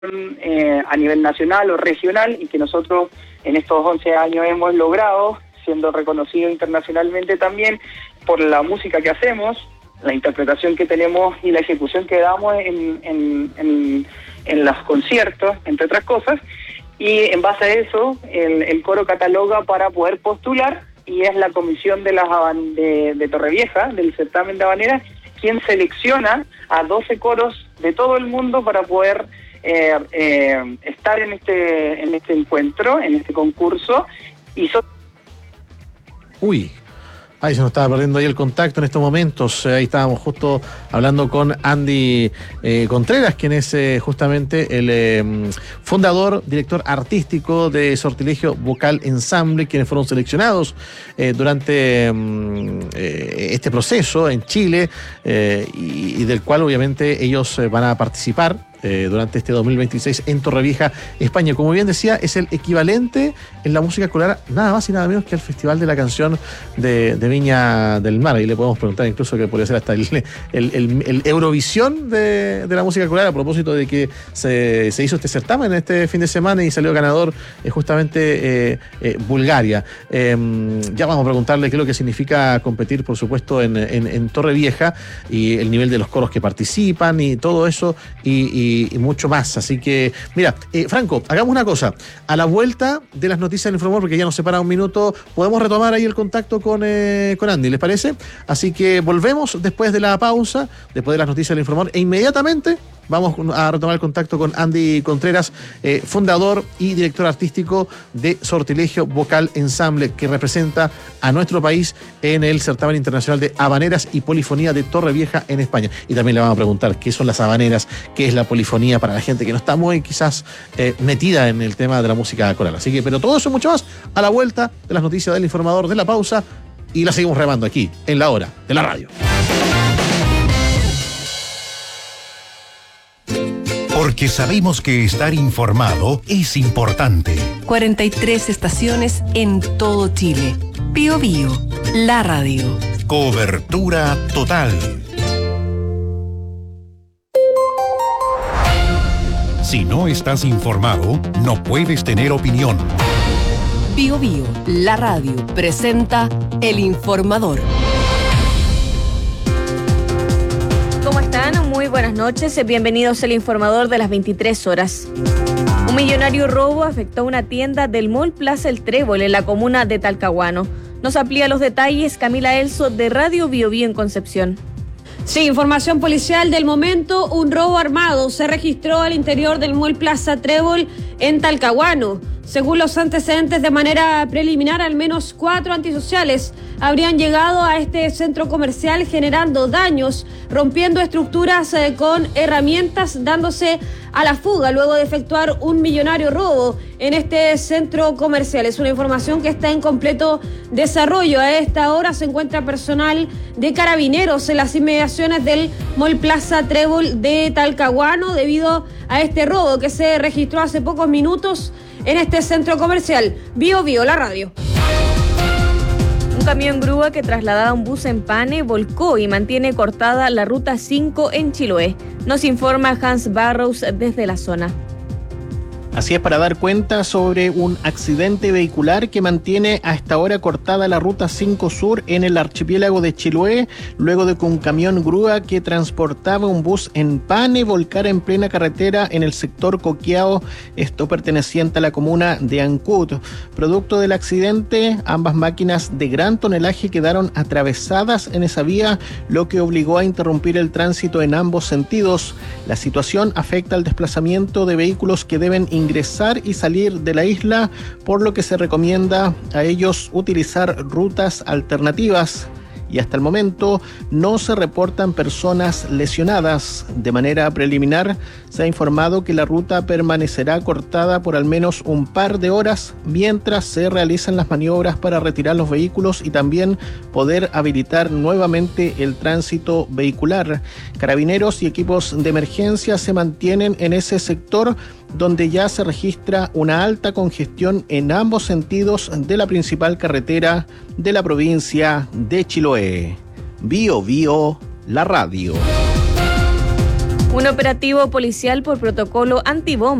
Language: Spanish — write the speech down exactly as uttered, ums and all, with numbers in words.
eh, a nivel nacional o regional, y que nosotros en estos once años hemos logrado, siendo reconocido internacionalmente también por la música que hacemos, la interpretación que tenemos y la ejecución que damos en, en, en, en los conciertos, entre otras cosas. Y en base a eso, el, el coro cataloga para poder postular, y es la comisión de, las, de, de Torrevieja, del certamen de habaneras, quien selecciona a doce coros de todo el mundo para poder eh, eh, estar en este, en este encuentro, en este concurso. Y so- Uy. Ahí se nos estaba perdiendo ahí el contacto en estos momentos. Eh, ahí estábamos justo hablando con Andy eh, Contreras, quien es eh, justamente el eh, fundador, director artístico de Sortilegio Vocal Ensamble, quienes fueron seleccionados eh, durante eh, este proceso en Chile eh, y, y del cual obviamente ellos eh, van a participar Eh, durante este dos mil veintiséis en Torrevieja, España. Como bien decía, es el equivalente en la música escolar nada más y nada menos que al Festival de la Canción de, de Viña del Mar. Ahí le podemos preguntar incluso que podría ser hasta el, el, el, el Eurovisión de, de la música escolar, a propósito de que se, se hizo este certamen este fin de semana y salió ganador eh, justamente eh, eh, Bulgaria. Eh, ya vamos a preguntarle qué es lo que significa competir, por supuesto, en, en, en Torrevieja, y el nivel de los coros que participan y todo eso, y, y Y, y mucho más. Así que, mira, eh, Franco, hagamos una cosa. A la vuelta de las noticias del Informador, porque ya nos separa un minuto, podemos retomar ahí el contacto con, eh, con Andy, ¿les parece? Así que volvemos después de la pausa, después de las noticias del Informador, e inmediatamente vamos a retomar el contacto con Andy Contreras, eh, fundador y director artístico de Sortilegio Vocal Ensamble, que representa a nuestro país en el certamen internacional de habaneras y polifonía de Torrevieja en España. Y también le vamos a preguntar qué son las habaneras, qué es la polifonía para la gente que no está muy quizás eh, metida en el tema de la música coral. Así que, pero todo eso y mucho más a la vuelta de las noticias del Informador, de la pausa, y la seguimos remando aquí en La Hora de la Radio. Porque sabemos que estar informado es importante. cuarenta y tres estaciones en todo Chile. Bío Bío, la radio. Cobertura total. Si no estás informado, no puedes tener opinión. Bío Bío, la radio, presenta El Informador. ¿Cómo están? Muy buenas noches. Bienvenidos al Informador de las veintitrés horas. Un millonario robo afectó una tienda del Mall Plaza El Trébol en la comuna de Talcahuano. Nos amplía los detalles Camila Elso de Radio Bío Bío en Concepción. Sí, información policial del momento. Un robo armado se registró al interior del Mall Plaza Trébol en Talcahuano. Según los antecedentes, de manera preliminar, al menos cuatro antisociales habrían llegado a este centro comercial generando daños, rompiendo estructuras eh, con herramientas, dándose a la fuga luego de efectuar un millonario robo en este centro comercial. Es una información que está en completo desarrollo. A esta hora se encuentra personal de Carabineros en las inmediaciones del Mall Plaza Trébol de Talcahuano debido a este robo que se registró hace pocos minutos en este centro comercial. Bío Bío, la radio. Un camión grúa que trasladaba un bus en Pane volcó y mantiene cortada la ruta cinco en Chiloé. Nos informa Hans Barrows desde la zona. Así es, para dar cuenta sobre un accidente vehicular que mantiene a esta hora cortada la ruta cinco Sur en el archipiélago de Chiloé, luego de que un camión grúa que transportaba un bus en Pane volcara en plena carretera en el sector Coqueao, esto perteneciente a la comuna de Ancud. Producto del accidente, ambas máquinas de gran tonelaje quedaron atravesadas en esa vía, lo que obligó a interrumpir el tránsito en ambos sentidos. La situación afecta al desplazamiento de vehículos que deben ingresar y salir de la isla, por lo que se recomienda a ellos utilizar rutas alternativas. Y hasta el momento no se reportan personas lesionadas. De manera preliminar, se ha informado que la ruta permanecerá cortada por al menos un par de horas mientras se realizan las maniobras para retirar los vehículos y también poder habilitar nuevamente el tránsito vehicular. Carabineros y equipos de emergencia se mantienen en ese sector, donde ya se registra una alta congestión en ambos sentidos de la principal carretera de la provincia de Chiloé. Bío Bío, la radio. Un operativo policial por protocolo antibomba